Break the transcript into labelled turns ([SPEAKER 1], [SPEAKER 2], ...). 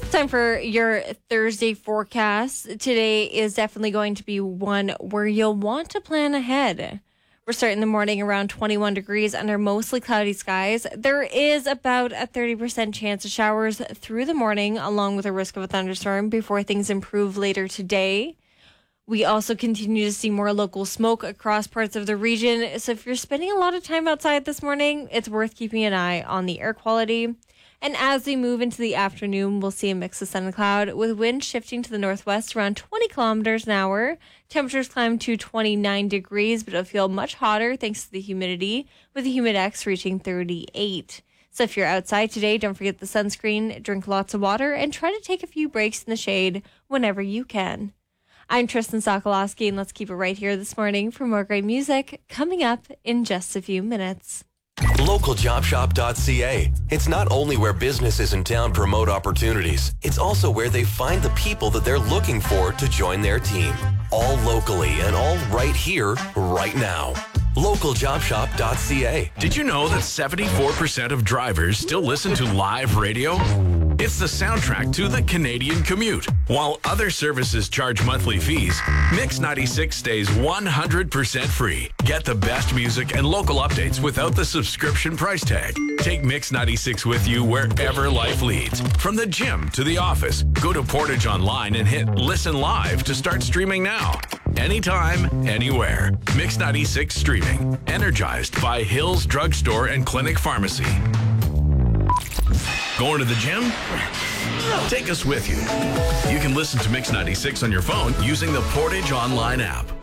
[SPEAKER 1] Time for your Thursday forecast. Today is definitely going to be one where you'll want to plan ahead. We're starting the morning around 21 degrees under mostly cloudy skies. There is about a 30% chance of showers through the morning, along with a risk of a thunderstorm before things improve later today. We also continue to see more local smoke across parts of the region. So if you're spending a lot of time outside this morning, it's worth keeping an eye on the air quality. And as we move into the afternoon, we'll see a mix of sun and cloud with wind shifting to the northwest around 20 kilometers an hour. Temperatures climb to 29 degrees, but it'll feel much hotter thanks to the humidity, with the humidex reaching 38. So if you're outside today, don't forget the sunscreen, drink lots of water, and try to take a few breaks in the shade whenever you can. I'm Tristan Sokolowski, and let's keep it right here this morning for more great music coming up in just a few minutes.
[SPEAKER 2] LocalJobShop.ca. It's not only where businesses in town promote opportunities, it's also where they find the people that they're looking for to join their team. All locally and all right here, right now. LocalJobShop.ca.
[SPEAKER 3] Did you know that 74% of drivers still listen to live radio? It's the soundtrack to the Canadian commute. While other services charge monthly fees, Mix 96 stays 100% free. Get the best music and local updates without the subscription price tag. Take Mix 96 with you wherever life leads. From the gym to the office, go to Portage Online and hit Listen Live to start streaming now. Anytime, anywhere. Mix 96 streaming. Energized by Hills Drugstore and Clinic Pharmacy. Going to the gym? Take us with you. You can listen to Mix 96 on your phone using the Portage Online app.